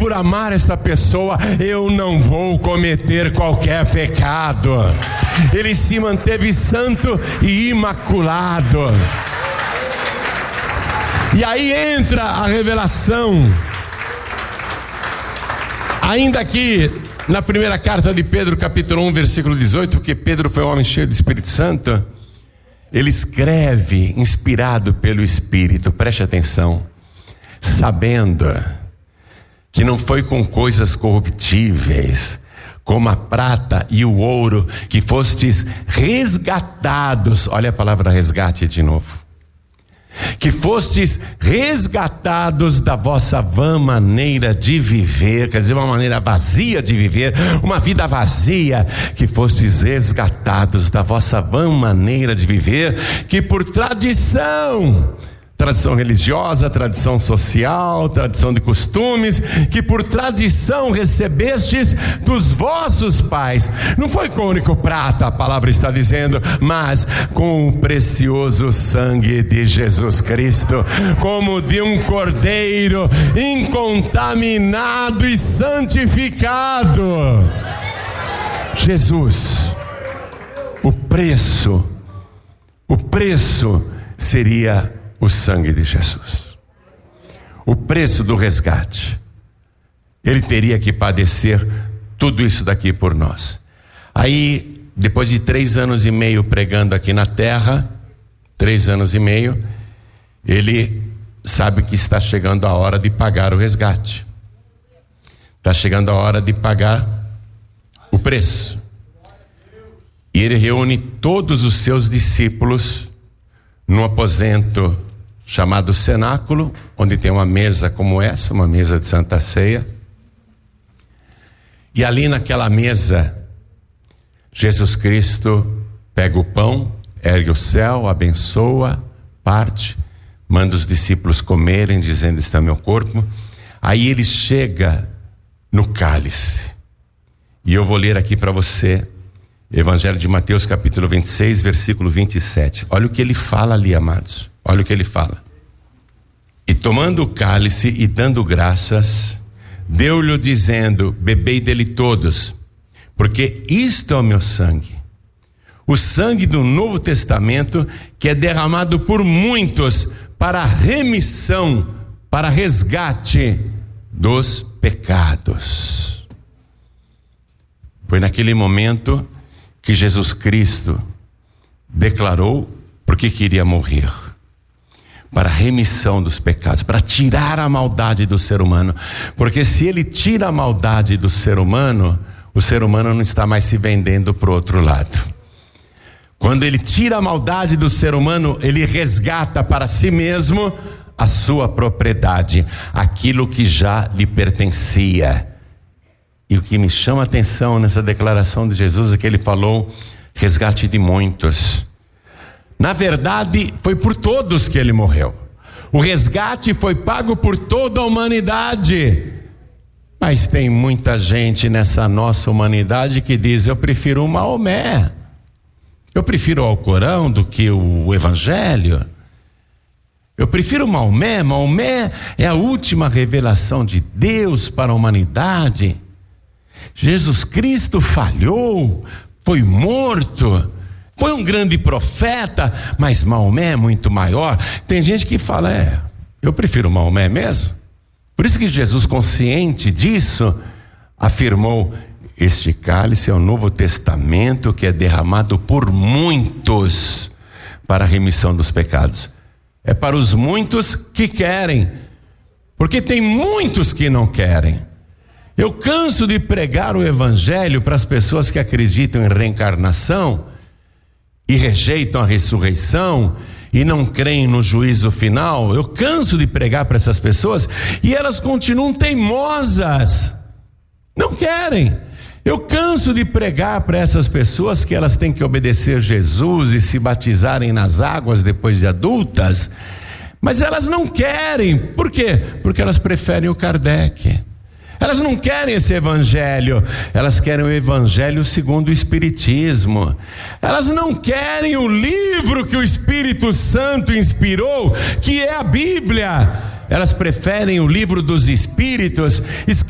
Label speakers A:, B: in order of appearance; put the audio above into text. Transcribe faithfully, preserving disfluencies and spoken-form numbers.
A: por amar esta pessoa, eu não vou cometer qualquer pecado. Ele se manteve santo e imaculado. E aí entra a revelação. Ainda aqui na primeira carta de Pedro, capítulo um, versículo dezoito, porque Pedro foi um homem cheio do Espírito Santo. Ele escreve, inspirado pelo Espírito, preste atenção, sabendo que não foi com coisas corruptíveis, como a prata e o ouro, que fostes resgatados, olha a palavra resgate de novo, que fostes resgatados da vossa vã maneira de viver, quer dizer, uma maneira vazia de viver, uma vida vazia, que fostes resgatados da vossa vã maneira de viver, que por tradição, tradição religiosa, tradição social, tradição de costumes, que por tradição recebestes dos vossos pais. Não foi com único prata, a palavra está dizendo, mas com o precioso sangue de Jesus Cristo, como de um cordeiro incontaminado e santificado. Jesus, o preço, o preço seria o sangue de Jesus, o preço do resgate. Ele teria que padecer tudo isso daqui por nós. Aí, depois de três anos e meio pregando aqui na terra, três anos e meio, ele sabe que está chegando a hora de pagar o resgate, está chegando a hora de pagar o preço. E ele reúne todos os seus discípulos num aposento chamado cenáculo, onde tem uma mesa como essa, uma mesa de Santa Ceia. E ali naquela mesa, Jesus Cristo pega o pão, ergue o céu, abençoa, parte, manda os discípulos comerem, dizendo: este é meu corpo. Aí ele chega no cálice, e eu vou ler aqui para você Evangelho de Mateus, capítulo vinte e seis, versículo vinte e sete. Olha o que ele fala ali, amados. Olha o que ele fala. E tomando o cálice e dando graças, deu-lhe dizendo: bebei dele todos, porque isto é o meu sangue, o sangue do Novo Testamento, que é derramado por muitos para remissão, para resgate dos pecados. Foi naquele momento que Jesus Cristo declarou porque queria morrer, para a remissão dos pecados, para tirar a maldade do ser humano, porque se ele tira a maldade do ser humano, o ser humano não está mais se vendendo para o outro lado. Quando ele tira a maldade do ser humano, ele resgata para si mesmo a sua propriedade, aquilo que já lhe pertencia. E o que me chama a atenção nessa declaração de Jesus é que ele falou resgate de muitos. Na verdade, foi por todos que ele morreu. O resgate foi pago por toda a humanidade. Mas tem muita gente nessa nossa humanidade que diz: eu prefiro o Maomé, eu prefiro o Alcorão do que o Evangelho. Eu prefiro Maomé. Maomé é a última revelação de Deus para a humanidade. Jesus Cristo falhou, foi morto, foi um grande profeta, mas Maomé é muito maior. Tem gente que fala: é, eu prefiro Maomé mesmo. Por isso que Jesus, consciente disso, afirmou: este cálice é o Novo Testamento, que é derramado por muitos para a remissão dos pecados. É para os muitos que querem, porque tem muitos que não querem. Eu canso de pregar o Evangelho para as pessoas que acreditam em reencarnação e rejeitam a ressurreição e não creem no juízo final. Eu canso de pregar para essas pessoas e elas continuam teimosas, não querem. Eu canso de pregar para essas pessoas que elas têm que obedecer Jesus e se batizarem nas águas depois de adultas, mas elas não querem. Por quê? Porque elas preferem o Kardec. Elas não querem esse evangelho, elas querem o evangelho segundo o Espiritismo. Elas não querem o livro que o Espírito Santo inspirou, que é a Bíblia. Elas preferem o livro dos Espíritos,